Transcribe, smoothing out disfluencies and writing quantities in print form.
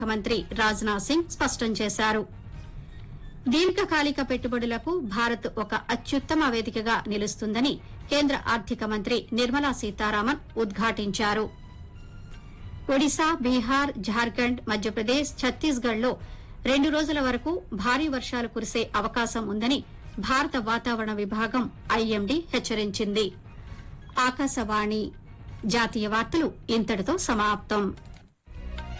మంత్రి రాజ్నాథ్ సింగ్ స్పష్టం చేశారు. దీర్ఘకాలిక పెట్టుబడులకు భారత్ ఒక అత్యుత్తమ వేదికగా నిలుస్తుందని కేంద్ర ఆర్థిక మంత్రి నిర్మలా సీతారామన్ ఉద్ఘాటించారు. ఒడిశా, బీహార్, జార్ఖండ్, మధ్యప్రదేశ్, ఛత్తీస్గఢ్లో 2 రోజుల వరకు భారీ వర్షాలు కురిసే అవకాశం ఉందని భారత వాతావరణ విభాగం ఐఎండీ హెచ్చరించింది. ఆకాశవాణి జాతీయ వార్తలు ఇంతటితో సమాప్తం.